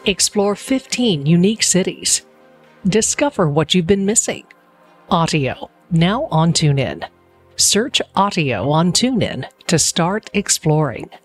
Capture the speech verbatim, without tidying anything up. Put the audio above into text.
Explore fifteen unique cities. Discover what you've been missing. Audio, now on TuneIn. Search Audio on TuneIn to start exploring.